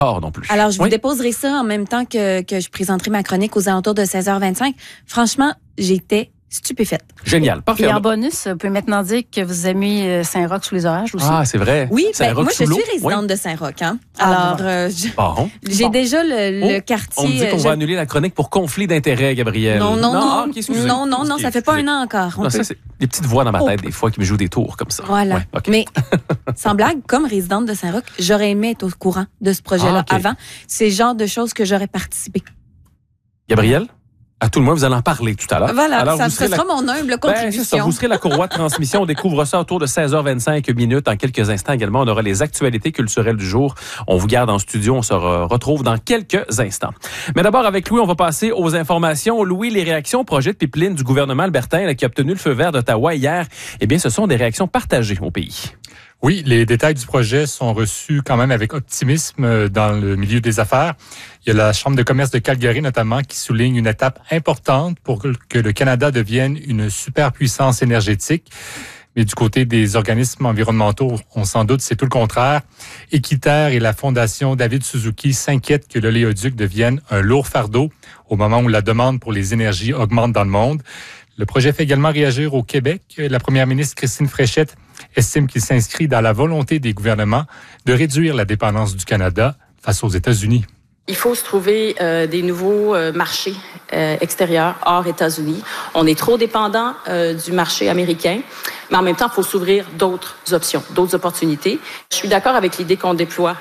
non plus. Alors, je vous déposerai ça en même temps que je présenterai ma chronique aux alentours de 16h25. Franchement, j'étais stupéfaite. Génial, parfait. Et en bonus, vous pouvez maintenant dire que vous aimez Saint-Roch sous les orages aussi. Ah, c'est vrai. Oui, moi, je suis l'eau. résidente de Saint-Roch. Hein? Alors, j'ai déjà le quartier... On me dit qu'on va annuler la chronique pour conflit d'intérêts, Gabrielle. Non, non, ça fait pas un an encore. Non, ça, c'est des petites voix dans ma tête, des fois, qui me jouent des tours comme ça. Voilà. Ouais, okay. Mais, sans blague, comme résidente de Saint-Roch, j'aurais aimé être au courant de ce projet-là avant. C'est le genre de choses que j'aurais participé. Gabrielle? À tout le moins, vous allez en parler tout à l'heure. Voilà, alors, ça sera mon humble contribution. C'est ça, vous serez la courroie de transmission. On découvre ça autour de 16h25 En quelques instants également, on aura les actualités culturelles du jour. On vous garde en studio. On se retrouve dans quelques instants. Mais d'abord, avec Louis, on va passer aux informations. Louis, les réactions au projet de pipeline du gouvernement albertain qui a obtenu le feu vert d'Ottawa hier, eh bien, ce sont des réactions partagées au pays. Oui, les détails du projet sont reçus quand même avec optimisme dans le milieu des affaires. Il y a la Chambre de commerce de Calgary notamment qui souligne une étape importante pour que le Canada devienne une superpuissance énergétique. Mais du côté des organismes environnementaux, on s'en doute, c'est tout le contraire. Équiterre et la Fondation David Suzuki s'inquiètent que l'oléoduc devienne un lourd fardeau au moment où la demande pour les énergies augmente dans le monde. Le projet fait également réagir au Québec. La première ministre Christine Fréchette estime qu'il s'inscrit dans la volonté des gouvernements de réduire la dépendance du Canada face aux États-Unis. Il faut se trouver des nouveaux marchés extérieurs hors États-Unis. On est trop dépendant du marché américain, mais en même temps, il faut s'ouvrir d'autres options, d'autres opportunités. Je suis d'accord avec l'idée qu'on déploie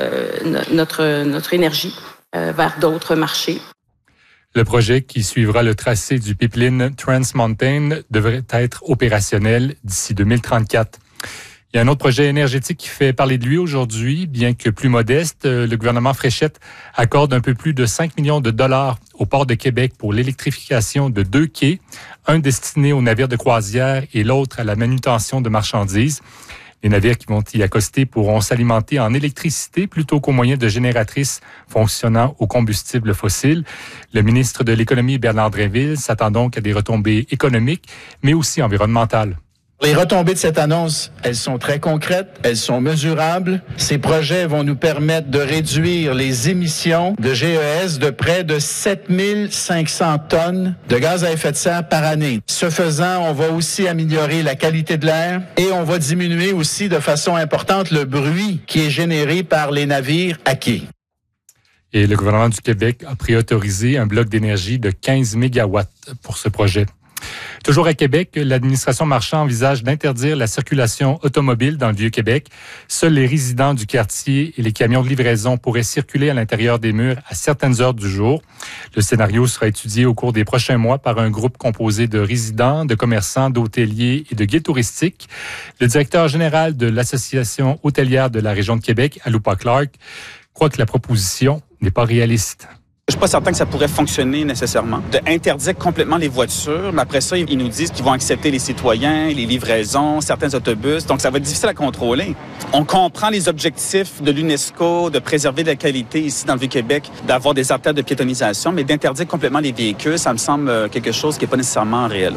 notre énergie vers d'autres marchés. Le projet qui suivra le tracé du pipeline Trans Mountain devrait être opérationnel d'ici 2034. Il y a un autre projet énergétique qui fait parler de lui aujourd'hui, bien que plus modeste. Le gouvernement Fréchette accorde un peu plus de 5 millions de dollars au port de Québec pour l'électrification de 2 quais, un destiné aux navires de croisière et l'autre à la manutention de marchandises. Les navires qui vont y accoster pourront s'alimenter en électricité plutôt qu'au moyen de génératrices fonctionnant au combustible fossile. Le ministre de l'Économie, Bernard Drinville, s'attend donc à des retombées économiques, mais aussi environnementales. Les retombées de cette annonce, elles sont très concrètes, elles sont mesurables. Ces projets vont nous permettre de réduire les émissions de GES de près de 7500 tonnes de gaz à effet de serre par année. Ce faisant, on va aussi améliorer la qualité de l'air et on va diminuer aussi de façon importante le bruit qui est généré par les navires à quai. Et le gouvernement du Québec a préautorisé un bloc d'énergie de 15 mégawatts pour ce projet. Toujours à Québec, l'administration Marchand envisage d'interdire la circulation automobile dans le Vieux-Québec. Seuls les résidents du quartier et les camions de livraison pourraient circuler à l'intérieur des murs à certaines heures du jour. Le scénario sera étudié au cours des prochains mois par un groupe composé de résidents, de commerçants, d'hôteliers et de guides touristiques. Le directeur général de l'Association hôtelière de la région de Québec, Aloupa Clark, croit que la proposition n'est pas réaliste. Je suis pas certain que ça pourrait fonctionner nécessairement. De interdire complètement les voitures, mais après ça, ils nous disent qu'ils vont accepter les citoyens, les livraisons, certains autobus. Donc, ça va être difficile à contrôler. On comprend les objectifs de l'UNESCO de préserver la qualité ici dans le Vieux-Québec, d'avoir des artères de piétonisation, mais d'interdire complètement les véhicules, ça me semble quelque chose qui n'est pas nécessairement réel.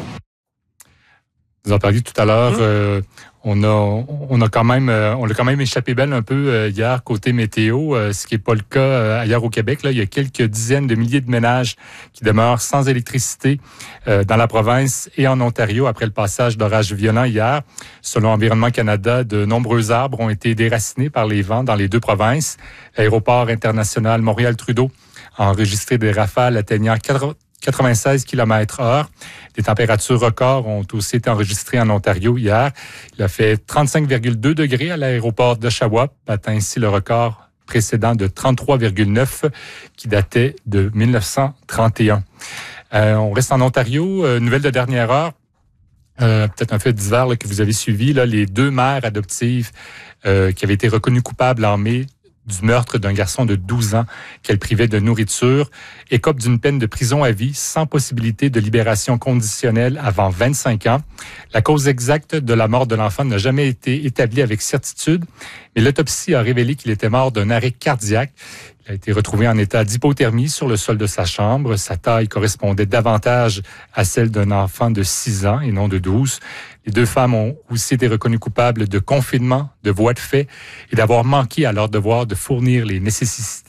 Vous en parliez tout à l'heure. On l'a quand même échappé belle un peu hier côté météo, ce qui n'est pas le cas ailleurs au Québec. Là, il y a quelques dizaines de milliers de ménages qui demeurent sans électricité dans la province et en Ontario après le passage d'orages violents hier. Selon Environnement Canada, de nombreux arbres ont été déracinés par les vents dans les deux provinces. L'aéroport international Montréal-Trudeau a enregistré des rafales atteignant 96 km/h. Des températures records ont aussi été enregistrées en Ontario hier. Il a fait 35,2 degrés à l'aéroport d'Oshawa, battant ainsi le record précédent de 33,9 qui datait de 1931. On reste en Ontario. Nouvelle de dernière heure. Peut-être un fait divers que vous avez suivi. Là, les deux mères adoptives qui avaient été reconnues coupables en mai du meurtre d'un garçon de 12 ans qu'elle privait de nourriture, écope d'une peine de prison à vie sans possibilité de libération conditionnelle avant 25 ans. La cause exacte de la mort de l'enfant n'a jamais été établie avec certitude, Mais l'autopsie a révélé qu'il était mort d'un arrêt cardiaque. Il a été retrouvé en état d'hypothermie sur le sol de sa chambre. Sa taille correspondait davantage à celle d'un enfant de 6 ans et non de 12. Les 2 femmes ont aussi été reconnues coupables de confinement, de voies de fait et d'avoir manqué à leur devoir de fournir les nécessités